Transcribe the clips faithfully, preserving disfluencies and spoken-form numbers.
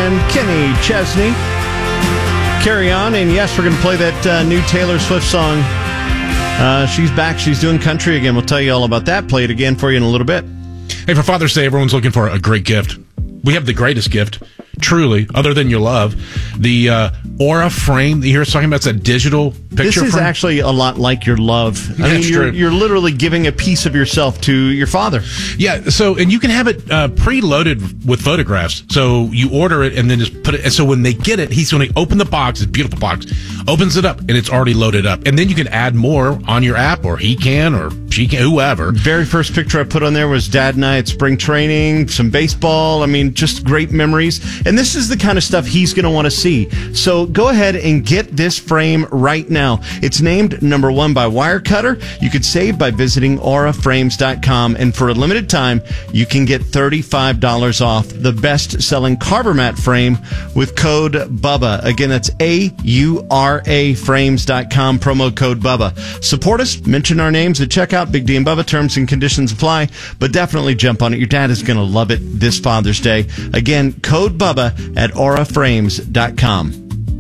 and Kenny Chesney. Carry on, and yes, we're going to play that uh, new Taylor Swift song. Uh, she's back. She's doing country again. We'll tell you all about that. Play it again for you in a little bit. Hey, for Father's Day, everyone's looking for a great gift. We have the greatest gift, truly, other than your love. The uh, Aura frame that you hear us talking about, it's a digital picture This is frame. actually a lot like your love. I That's mean, you're, true. you're literally giving a piece of yourself to your father. Yeah, so, and you can have it uh, preloaded with photographs. So you order it and then just put it, and so when they get it, he's going to open the box, it's a beautiful box, opens it up, and it's already loaded up. And then you can add more on your app, or he can, or she can, whoever. Very first picture I put on there was Dad and I at spring training, some baseball. I mean, just great memories. And this is the kind of stuff he's going to want to see. So go ahead and get this frame right now. It's named number one by Wirecutter. You could save by visiting aura frames dot com. And for a limited time, you can get thirty-five dollars off the best-selling Carver Mat frame with code BUBBA. Again, that's A U R A frames dot com, promo code BUBBA. Support us, mention our names at checkout. Big D and Bubba, terms and conditions apply, but definitely jump on it. Your dad is going to love it this Father's Day. Again, code BUBBA at aura frames dot com.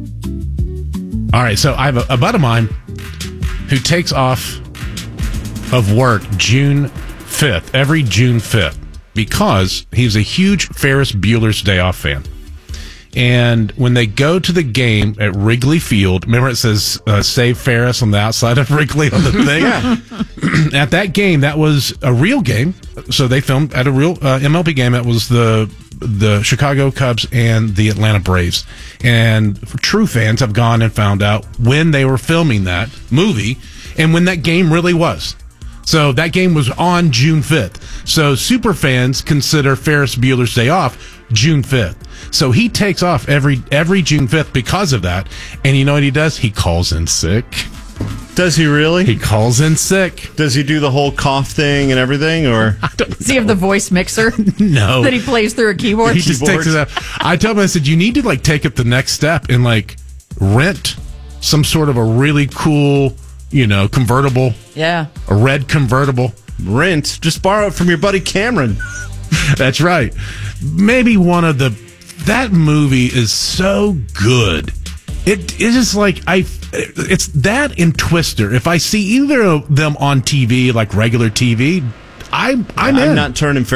All right, so I have a, a buddy of mine who takes off of work June fifth, every June fifth, because he's a huge Ferris Bueller's Day Off fan. And when they go to the game at Wrigley Field, remember it says uh, Save Ferris on the outside of Wrigley on the thing? Yeah. At that game, that was a real game. So they filmed at a real uh, M L B game. That was the the Chicago Cubs and the Atlanta Braves. And true fans have gone and found out when they were filming that movie and when that game really was. So that game was on June fifth. So super fans consider Ferris Bueller's Day Off June fifth. So he takes off every every June fifth because of that. And you know what he does? He calls in sick. Does he really? He calls in sick. Does he do the whole cough thing and everything, or Does he have the voice mixer No. that he plays through a keyboard? He just Keyboard. takes it out. I told him, I said, you need to like take it the next step and like rent some sort of a really cool, you know, convertible, Yeah. a red convertible. rent? Just borrow it from your buddy Cameron. That's right. Maybe one of the, that movie is so good. It it is like I, it's that and Twister. If I see either of them on T V, like regular T V, I'm I'm I'm in. not turning